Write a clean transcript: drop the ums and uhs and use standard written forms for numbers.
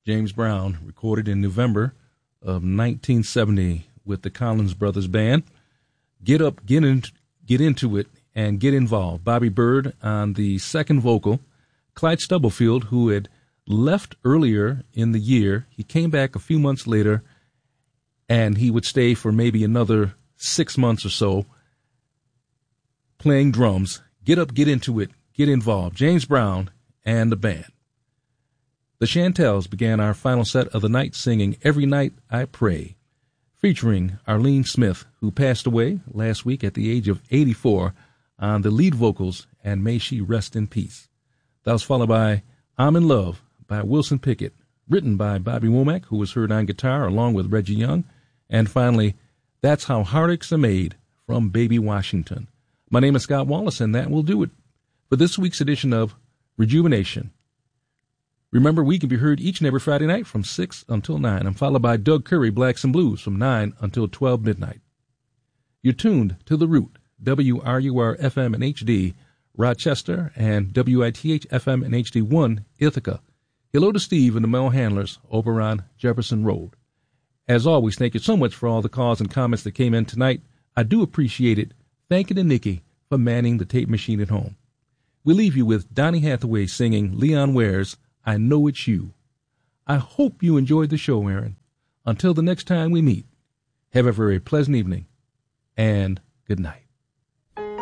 James Brown, recorded in November of 1970 with the Collins Brothers Band. Get up, get into it, and get involved. Bobby Byrd on the second vocal. Clyde Stubblefield, who had left earlier in the year, he came back a few months later, and he would stay for maybe another 6 months or so playing drums. Get up, get into it, get involved. James Brown and the band. The Chantels began our final set of the night singing Every Night I Pray, featuring Arlene Smith, who passed away last week at the age of 84 on the lead vocals, and may she rest in peace. That was followed by I'm in Love by Wilson Pickett, written by Bobby Womack, who was heard on guitar along with Reggie Young. And finally, That's How Heartaches Are Made from Baby Washington. My name is Scott Wallace, and that will do it for this week's edition of Rejuvenation. Remember, we can be heard each and every Friday night from 6 until 9, and followed by Doug Curry, Blacks and Blues, from 9 until 12 midnight. You're tuned to The Root, WRUR-FM and HD, Rochester, and WITH-FM and HD1, Ithaca. Hello to Steve and the Mel Handlers over on Jefferson Road. As always, thank you so much for all the calls and comments that came in tonight. I do appreciate it. Thank you to Nikki for manning the tape machine at home. We leave you with Donny Hathaway singing Leon Ware's I Know It's You. I hope you enjoyed the show, Aaron. Until the next time we meet, have a very pleasant evening and good night.